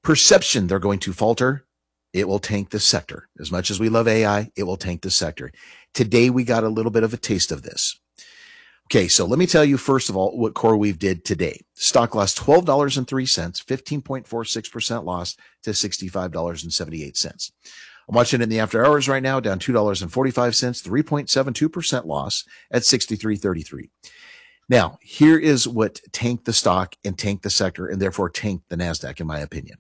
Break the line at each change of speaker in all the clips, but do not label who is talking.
perception they're going to falter, it will tank the sector. As much as we love AI, it will tank the sector. Today, we got a little bit of a taste of this. Okay, so let me tell you, first of all, what CoreWeave did today. Stock lost $12.03, 15.46% loss to $65.78. I'm watching it in the after hours right now, down $2.45, 3.72% loss at 63.33. Now, here is what tanked the stock and tanked the sector and therefore tanked the NASDAQ, in my opinion.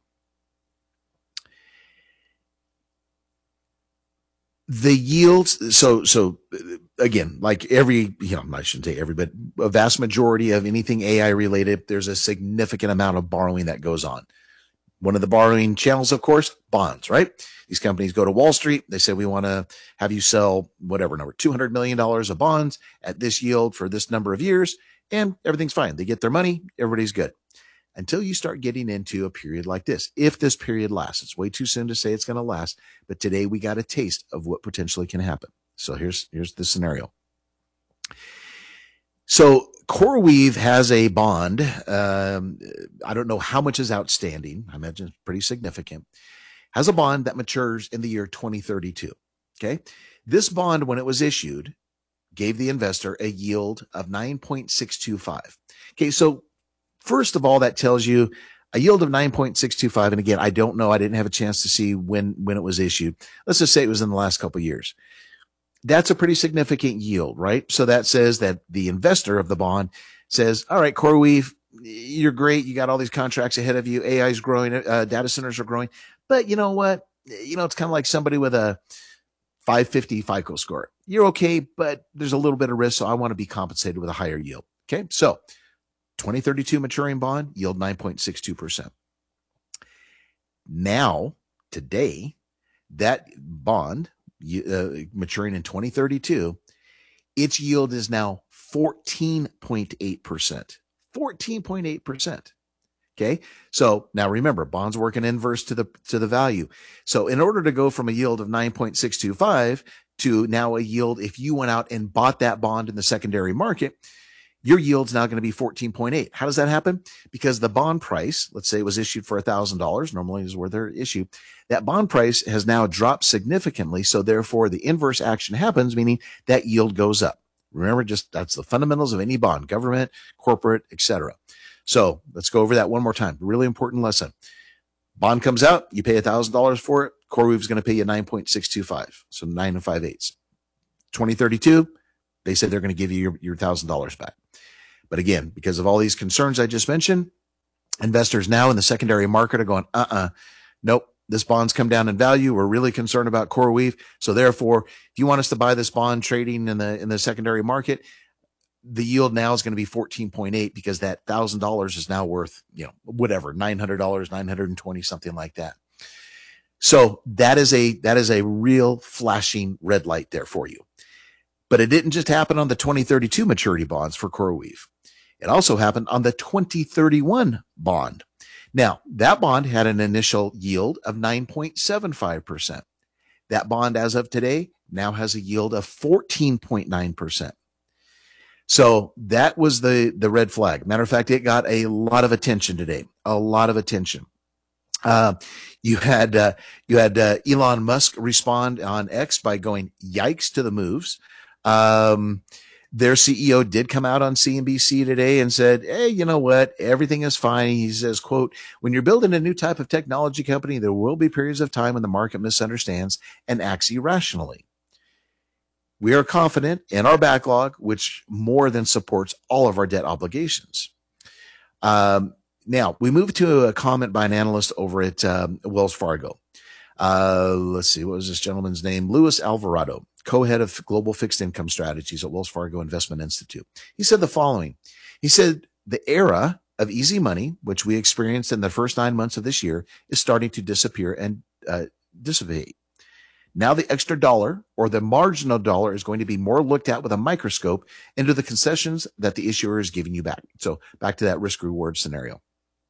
The yields, so again, like I shouldn't say every, but a vast majority of anything AI related, there's a significant amount of borrowing that goes on. One of the borrowing channels, of course, bonds, right? These companies go to Wall Street. They say, we want to have you sell whatever number, $200 million of bonds at this yield for this number of years, and everything's fine. They get their money. Everybody's good. Until you start getting into a period like this. If this period lasts, it's way too soon to say it's going to last, but today we got a taste of what potentially can happen. So here's the scenario. So CoreWeave has a bond. I don't know how much is outstanding. I imagine it's pretty significant. Has a bond that matures in the year 2032. Okay. This bond, when it was issued, gave the investor a yield of 9.625. Okay. So first of all, that tells you a yield of 9.625. And again, I don't know. I didn't have a chance to see when it was issued. Let's just say it was in the last couple of years. That's a pretty significant yield, right? So that says that the investor of the bond says, all right, CoreWeave, you're great. You got all these contracts ahead of you. AI is growing. Data centers are growing. But you know what? It's kind of like somebody with a 550 FICO score. You're okay, but there's a little bit of risk. So I want to be compensated with a higher yield. Okay. So 2032 maturing bond, yield 9.62%. Now, today, that bond maturing in 2032, its yield is now 14.8%. 14.8%. Okay. So now remember, bonds work in inverse to the value. So in order to go from a yield of 9.625 to now a yield, if you went out and bought that bond in the secondary market, your yield's now going to be 14.8. How does that happen? Because the bond price, let's say it was issued for $1,000, normally is where they're issued. That bond price has now dropped significantly. So therefore the inverse action happens, meaning that yield goes up. Remember, that's the fundamentals of any bond, government, corporate, etc. So let's go over that one more time. Really important lesson. Bond comes out, you pay $1,000 for it. CoreWeave is going to pay you 9.625. So 9 5/8. 2032, they said they're going to give you your $1,000 back. But again, because of all these concerns I just mentioned, investors now in the secondary market are going, nope, this bond's come down in value. We're really concerned about CoreWeave. So therefore, if you want us to buy this bond trading in the secondary market, the yield now is going to be 14.8 because that $1,000 is now worth, whatever, $900, 920, something like that. So that is a real flashing red light there for you. But it didn't just happen on the 2032 maturity bonds for CoreWeave. It also happened on the 2031 bond. Now, that bond had an initial yield of 9.75%. That bond, as of today, now has a yield of 14.9%. So that was the red flag. Matter of fact, it got a lot of attention today, a lot of attention. You had Elon Musk respond on X by going, yikes to the moves. Their CEO did come out on CNBC today and said, hey, you know what? Everything is fine. He says, quote, when you're building a new type of technology company, there will be periods of time when the market misunderstands and acts irrationally. We are confident in our backlog, which more than supports all of our debt obligations. Now, we move to a comment by an analyst over at Wells Fargo. Let's see, what was this gentleman's name? Luis Alvarado, co-head of global fixed income strategies at Wells Fargo Investment Institute. He said the following. He said, the era of easy money, which we experienced in the first 9 months of this year, is starting to disappear and dissipate. Now the extra dollar or the marginal dollar is going to be more looked at with a microscope into the concessions that the issuer is giving you back. So back to that risk reward scenario.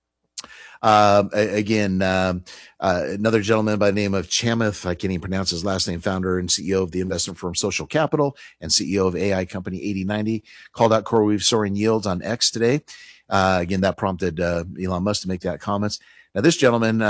Another gentleman by the name of Chamath, I can't even pronounce his last name, founder and CEO of the investment firm Social Capital and CEO of AI company 8090, called out CoreWeave soaring yields on X today. Again, that prompted Elon Musk to make that comments. Now, this gentleman,